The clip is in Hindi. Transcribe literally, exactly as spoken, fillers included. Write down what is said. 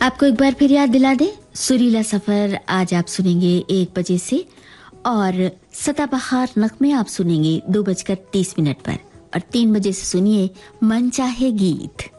आपको एक बार फिर याद दिला दे, सुरीला सफर आज आप सुनेंगे एक बजे से और सदाबहार नगमे आप सुनेंगे दो बजकर तीस मिनट पर और तीन बजे से सुनिए मन चाहे गीत।